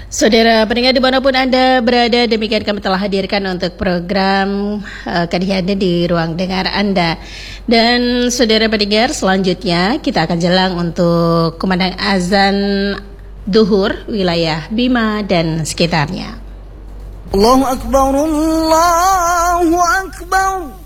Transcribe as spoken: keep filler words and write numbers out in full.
Saudara pendengar dimanapun Anda berada, demikian kami telah hadirkan untuk program uh, Kadihanan di ruang dengar Anda. Dan saudara pendengar, selanjutnya kita akan jelang untuk kumandang azan duhur wilayah Bima dan sekitarnya. Allahu Akbar, Allahu Akbar.